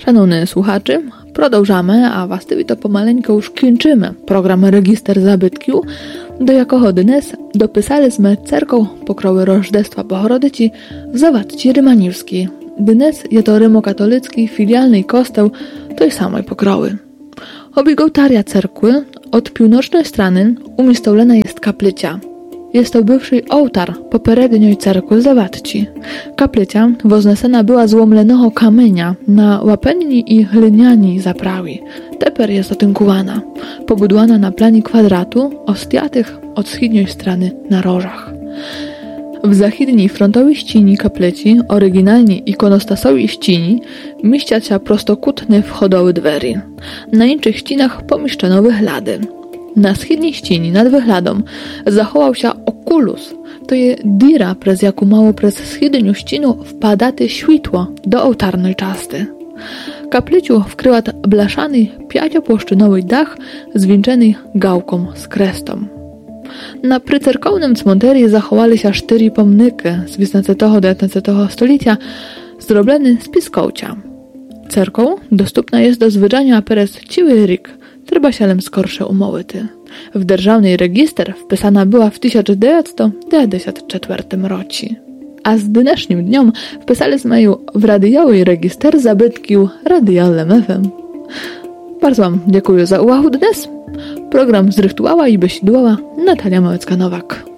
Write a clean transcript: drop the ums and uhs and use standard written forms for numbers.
Szanowni słuchacze, продовжamy, a właściwie to pomaleńko już kończymy program Register Zabytków, do jakiego dnes dopisaliśmy cerką pokrowy Rożdestwa Bohorodyci w Zawatci Rymaniwskiej. Dnes jest to rymokatolicki filialny kościół tej samej pokrowy. Obigołtaria cerkwy od północnej strony umiejscowiona jest kaplica. Jest to bywszy ołtar poprzedniej cerkwy Zawatci. Kaplica woznesena była z łomlenego kamienia na łapenni i gliniani zaprawi. Teper jest otynkowana, pobudowana na planie kwadratu, ostiatych od wschodniej strony na rożach. W zachідній frontowej ścianie kaplicy, oryginalnie ikonostasowej ścianie, mieścią się prostokutne wchodowe drzwi. Na innych ścianach pomieszczono wychlady. Na wschodniej ścianie nad wychladą zachował się okulus. To jest dira, przez jaką mało przez wschodnią ścianę wpadaty światło do ołtarnej czasty. Kaplicę wkryła blaszany pięciopłaszczyznowy dach zwieńczony gałką z krestą. Na przycerkownym cmentarzu zachowali się 4 pomniki z XIX-XIX stulecia, zrobione z piskołcia. Cerkoł dostępna jest do zwyżania przez cały rok, trzeba się skorsze umołyty. W Державny Register wpisana była w 1994 roku. A z dnešním dniem wpisaliśmy ją w radiowy Register Zabytków Radiolem FM. Bardzo wam dziękuję za uwagę dnes. Program zrychtowała i besidłała Natalia Małecka-Nowak.